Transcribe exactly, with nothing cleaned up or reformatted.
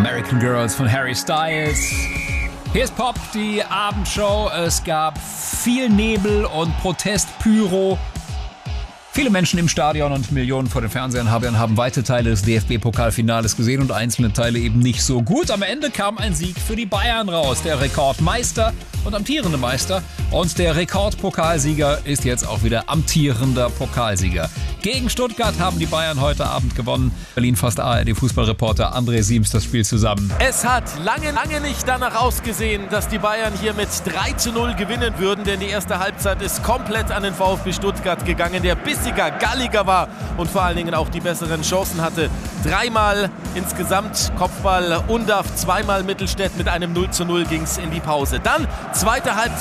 American Girls von Harry Styles. Hier ist Pop, die Abendshow. Es gab viel Nebel und Protestpyro. Viele Menschen im Stadion und Millionen vor den Fernsehern haben weite Teile des D F B-Pokalfinales gesehen und einzelne Teile eben nicht so gut. Am Ende kam ein Sieg für die Bayern raus, der Rekordmeister und amtierende Meister. Und der Rekordpokalsieger ist jetzt auch wieder amtierender Pokalsieger. Gegen Stuttgart haben die Bayern heute Abend gewonnen. Berlin fasst A R D-Fußballreporter André Siems das Spiel zusammen. Es hat lange, lange nicht danach ausgesehen, dass die Bayern hier mit drei zu null gewinnen würden, denn die erste Halbzeit ist komplett an den VfB Stuttgart gegangen, der bissiger, galliger war und vor allen Dingen auch die besseren Chancen hatte. Dreimal insgesamt Kopfball Undav, zweimal Mittelstädt, mit einem null zu null ging es in die Pause. Dann zweite Halbzeit.